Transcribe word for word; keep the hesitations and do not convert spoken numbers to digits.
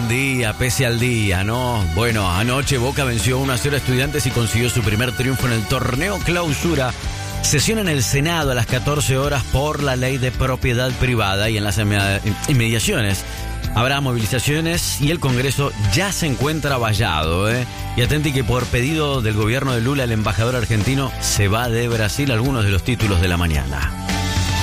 buen día, pese al día, ¿no? Bueno, anoche Boca venció uno a cero a Estudiantes y consiguió su primer triunfo en el torneo Clausura. Sesión en el Senado a las catorce horas por la ley de propiedad privada y en las inmediaciones habrá movilizaciones y el Congreso ya se encuentra vallado, ¿eh? Y atenti que por pedido del gobierno de Lula, el embajador argentino se va de Brasil. Algunos de los títulos de la mañana.